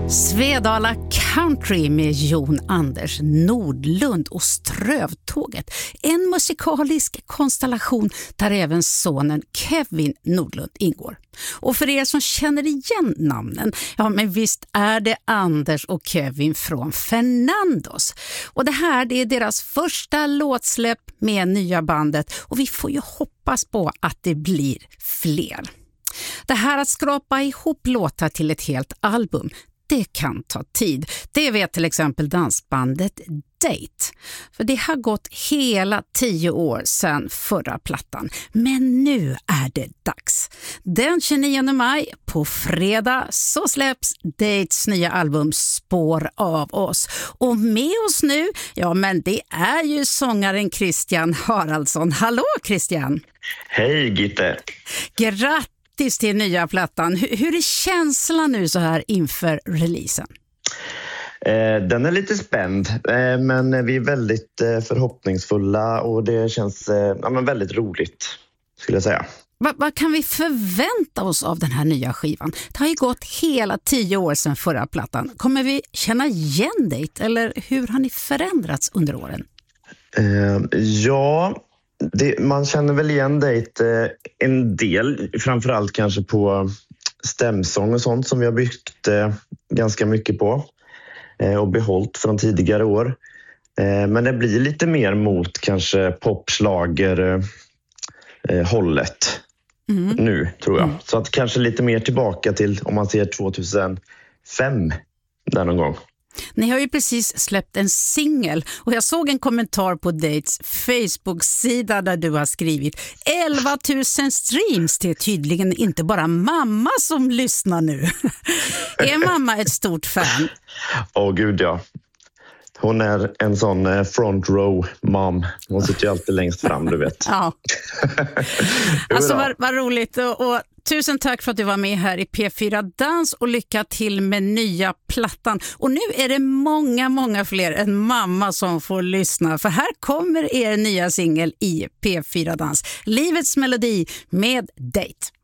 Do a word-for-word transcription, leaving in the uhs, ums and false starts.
Svedala Country med Jon Anders Nordlund och Strövtåget. En musikalisk konstellation där även sonen Kevin Nordlund ingår. Och för er som känner igen namnen, ja men visst är det Anders och Kevin från Fernandos. Och det här det är deras första låtsläpp med nya bandet och vi får ju hoppas på att det blir fler. Det här att skrapa ihop låtar till ett helt album, det kan ta tid. Det vet till exempel dansbandet Date. För det har gått hela tio år sedan förra plattan. Men nu är det dags. Den tjugonionde maj på fredag så släpps Dates nya album Spår av oss. Och med oss nu, ja men det är ju sångaren Christian Haraldsson. Hallå Christian! Hej Gitte! Grattis till nya plattan. Hur, hur är känslan nu så här inför releasen? Eh, den är lite spänd, eh, men vi är väldigt eh, förhoppningsfulla och det känns eh, ja, men väldigt roligt skulle jag säga. Va, vad kan vi förvänta oss av den här nya skivan? Det har ju gått hela tio år sedan förra plattan. Kommer vi känna igen dig eller hur har ni förändrats under åren? Eh, ja... Det, man känner väl igen dig eh, en del, framförallt kanske på stämsång och sånt som vi har byggt eh, ganska mycket på eh, och behållit från tidigare år. Eh, men det blir lite mer mot kanske popslager eh, hållet mm. nu tror jag. Mm. Så att kanske lite mer tillbaka till om man ser tjugohundrafem där någon gång. Ni har ju precis släppt en singel och jag såg en kommentar på Dates Facebook-sida där du har skrivit elva tusen streams. Det är tydligen inte bara mamma som lyssnar nu. Är mamma ett stort fan? Åh oh, gud ja. Hon är en sån front row mom. Hon sitter ju alltid längst fram, du vet. Ja. Alltså vad, vad roligt och, och tusen tack för att du var med här i P fyra Dans och lycka till med nya plattan. Och nu är det många, många fler än mamma som får lyssna. För här kommer er nya singel i P fyra Dans. Livets melodi med Date.